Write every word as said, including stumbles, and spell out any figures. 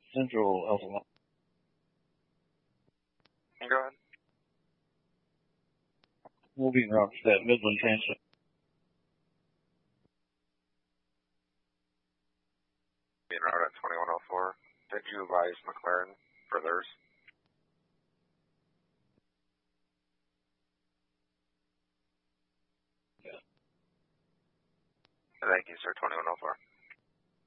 Central Alpha Mike. Go ahead. We'll be in route to that Midland Transit. En route at twenty-one oh four. Did you advise McLaren for theirs? Yeah. Thank you, sir. twenty-one oh four.